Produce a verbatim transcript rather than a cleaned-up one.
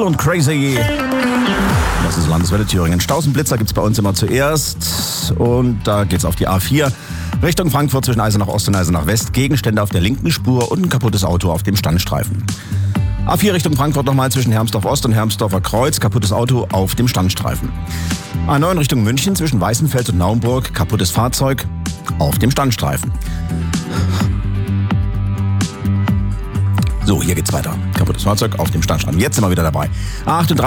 und Crazy. Das ist Landeswelle Thüringen. Staus und Blitzer gibt's bei uns immer zuerst. Und da geht's auf die A vier. Richtung Frankfurt zwischen Eisenach Ost und Eisenach West. Gegenstände auf der linken Spur und ein kaputtes Auto auf dem Standstreifen. A vier Richtung Frankfurt nochmal zwischen Hermsdorf Ost und Hermsdorfer Kreuz. Kaputtes Auto auf dem Standstreifen. A neun Richtung München zwischen Weißenfeld und Naumburg. Kaputtes Fahrzeug auf dem Standstreifen. So, hier geht's weiter. Kaputtes Fahrzeug auf dem Standstreifen. Jetzt sind wir wieder dabei. A achtunddreißig